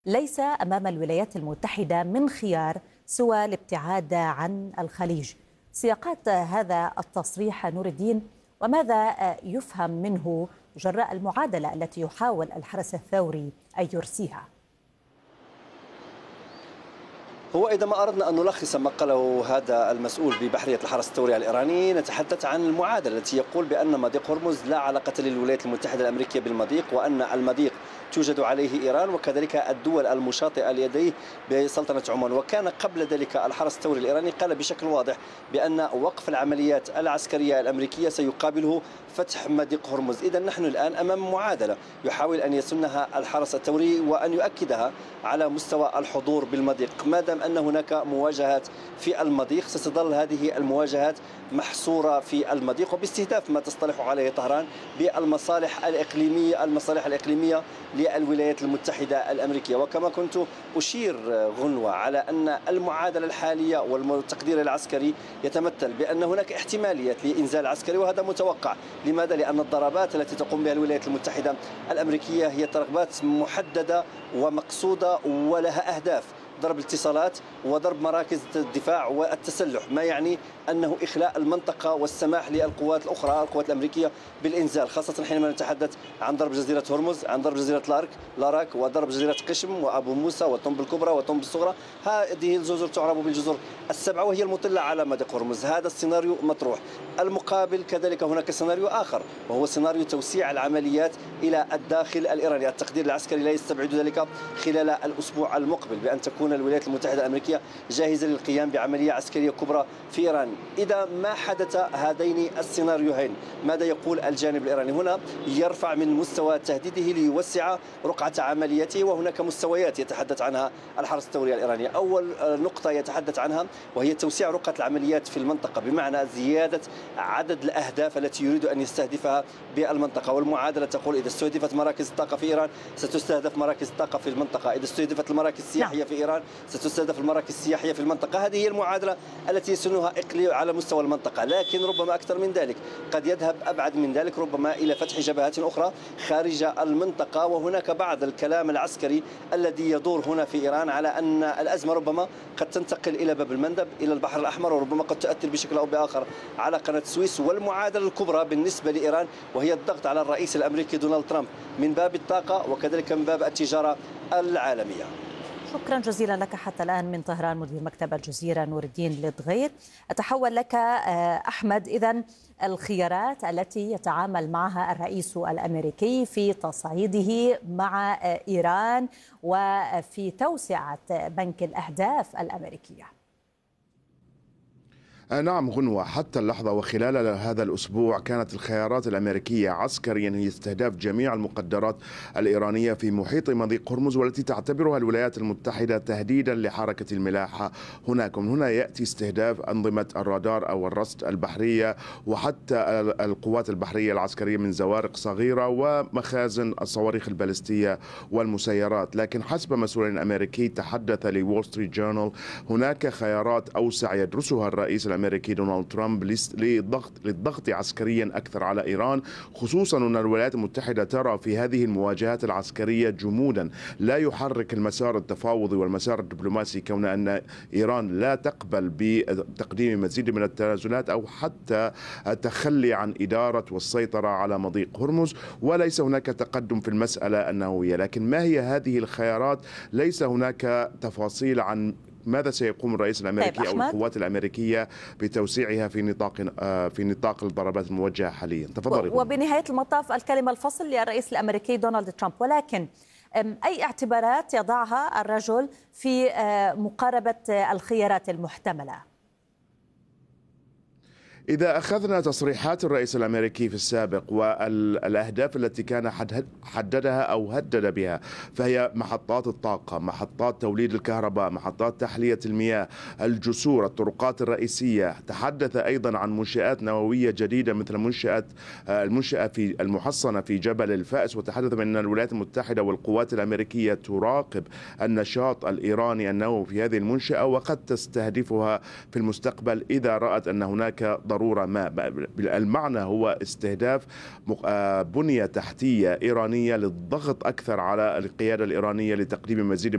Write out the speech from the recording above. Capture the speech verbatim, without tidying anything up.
ليس أمام الولايات المتحدة من خيار سوى الابتعاد عن الخليج. سياقات هذا التصريح نور الدين، وماذا يفهم منه جراء المعادلة التي يحاول الحرس الثوري أن يرسيها؟ هو إذا ما أردنا أن نلخص ما قاله هذا المسؤول ببحرية الحرس الثوري الإيراني، نتحدث عن المعادلة التي يقول بأن مضيق هرمز لا علاقة للولايات المتحدة الأمريكية بالمضيق، وأن المضيق توجد عليه إيران وكذلك الدول المشاطئة لديه بسلطنة عمان. وكان قبل ذلك الحرس الثوري الإيراني قال بشكل واضح بأن وقف العمليات العسكرية الأمريكية سيقابله فتح مضيق هرمز. إذا نحن الآن أمام معادلة يحاول أن يسنها الحرس الثوري وأن يؤكدها على مستوى الحضور بالمضيق. ما دام أن هناك مواجهات في المضيق ستظل هذه المواجهات محصورة في المضيق وباستهداف ما تصطلح عليه طهران بالمصالح الإقليمية المصالح الإقليمية للولايات المتحدة الأمريكية. وكما كنت أشير غنوة على أن المعادلة الحالية والتقدير العسكري يتمثل بأن هناك احتمالية لإنزال عسكري، وهذا متوقع. لماذا؟ لأن الضربات التي تقوم بها الولايات المتحدة الأمريكية هي ضربات محددة ومقصودة ولها أهداف: ضرب الاتصالات وضرب مراكز الدفاع والتسلح، ما يعني أنه إخلاء المنطقة والسماح للقوات الأخرى القوات الأمريكية بالإنزال، خاصة حينما نتحدث عن ضرب جزيرة هرمز، عن ضرب جزيرة لارك لاراك وضرب جزيرة قشم وأبو موسى وطنب الكبرى وطنب الصغرى. هذه الجزر تعرف بالجزر السبعة وهي المطلة على مضيق هرمز. هذا السيناريو مطروح. المقابل كذلك هناك سيناريو آخر، وهو سيناريو توسيع العمليات إلى الداخل الإيراني. التقدير العسكري لا يستبعد ذلك خلال الأسبوع المقبل، بأن تكون الولايات المتحدة الأمريكية جاهزة للقيام بعملية عسكرية كبرى في إيران. إذا ما حدث هذين السيناريوهين، ماذا يقول الجانب الإيراني؟ هنا يرفع من مستوى تهديده ليوسع رقعة عملياته، وهناك مستويات يتحدث عنها الحرس الثوري الإيراني. أول نقطة يتحدث عنها وهي توسيع رقعة العمليات في المنطقة، بمعنى زيادة عدد الأهداف التي يريد أن يستهدفها بالمنطقة. والمعادلة تقول إذا استهدفت مراكز الطاقة في إيران ستستهدف مراكز الطاقة في المنطقة، إذا استهدفت المراكز السياحية في إيران ستستهدف المراكز السياحية في المنطقة. هذه هي المعادلة التي يسنها إقليم على مستوى المنطقة، لكن ربما أكثر من ذلك، قد يذهب أبعد من ذلك، ربما إلى فتح جبهات أخرى خارج المنطقة. وهناك بعض الكلام العسكري الذي يدور هنا في إيران على أن الأزمة ربما قد تنتقل إلى باب المندب إلى البحر الأحمر، وربما قد تؤثر بشكل أو بآخر على قناة السويس. والمعادلة الكبرى بالنسبة لإيران وهي الضغط على الرئيس الأمريكي دونالد ترامب من باب الطاقة وكذلك من باب التجارة العالمية. شكرا جزيلا لك حتى الآن من طهران مدير مكتب الجزيرة نور الدين لدغير. أتحول لك أحمد. إذن الخيارات التي يتعامل معها الرئيس الأمريكي في تصعيده مع إيران وفي توسعة بنك الأهداف الأمريكية. نعم غنوة، حتى اللحظة وخلال هذا الأسبوع كانت الخيارات الأمريكية عسكريا هي استهداف جميع المقدرات الإيرانية في محيط مضيق هرمز، والتي تعتبرها الولايات المتحدة تهديدا لحركة الملاحة هناك. ومن هنا يأتي استهداف أنظمة الرادار أو الرصد البحرية، وحتى القوات البحرية العسكرية من زوارق صغيرة ومخازن الصواريخ البالستية والمسيرات. لكن حسب مسؤول أمريكي تحدث لوول ستريت جورنال، هناك خيارات أوسع يدرسها الرئيس الأمريكي الأمريكي دونالد ترامب للضغط للضغط عسكريا أكثر على إيران، خصوصا أن الولايات المتحدة ترى في هذه المواجهات العسكرية جمودا لا يحرك المسار التفاوضي والمسار الدبلوماسي، كون أن إيران لا تقبل بتقديم مزيد من التنازلات أو حتى التخلي عن إدارة والسيطرة على مضيق هرمز. وليس هناك تقدم في المسألة النووية. لكن ما هي هذه الخيارات؟ ليس هناك تفاصيل عن ماذا سيقوم الرئيس الامريكي او القوات الامريكيه بتوسيعها في نطاق في نطاق الضربات الموجهه حاليا. تفضلي. وبنهايه المطاف الكلمه الفصل للرئيس الامريكي دونالد ترامب، ولكن اي اعتبارات يضعها الرجل في مقاربه الخيارات المحتمله؟ إذا أخذنا تصريحات الرئيس الأمريكي في السابق والأهداف التي كان حددها أو هدد بها، فهي محطات الطاقة، محطات توليد الكهرباء، محطات تحلية المياه، الجسور، الطرقات الرئيسية. تحدث أيضا عن منشآت نووية جديدة مثل منشأة المنشأة في المحصنة في جبل الفأس، وتحدث أن الولايات المتحدة والقوات الأمريكية تراقب النشاط الإيراني النووي في هذه المنشأة، وقد تستهدفها في المستقبل إذا رأت أن هناك ضرورة ما. المعنى هو استهداف بنية تحتية إيرانية للضغط أكثر على القيادة الإيرانية لتقديم مزيد